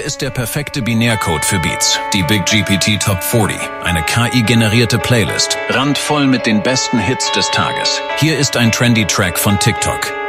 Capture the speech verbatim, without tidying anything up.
ist der perfekte Binärcode für Beats. Die Big G P T Top vierzig, eine K I-generierte Playlist, randvoll mit den besten Hits des Tages. Hier ist ein trendy Track von TikTok.